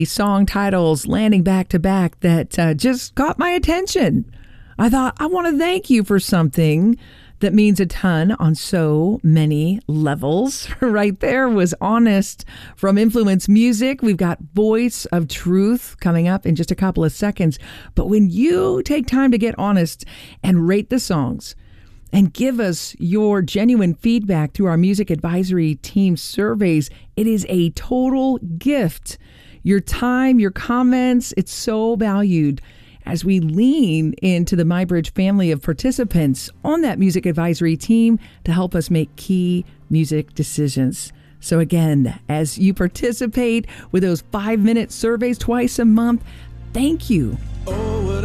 Song titles landing back to back that just caught my attention. I thought, I want to thank you for something that means a ton on so many levels. Right there was Honest from Influence Music. We've got Voice of Truth coming up in just a couple of seconds. But when you take time to get honest and rate the songs and give us your genuine feedback through our music advisory team surveys, it is a total gift. Your time, your comments, it's so valued as we lean into the MyBridge family of participants on that music advisory team to help us make key music decisions. So again, as you participate with those 5-minute surveys twice a month, thank you. Oh.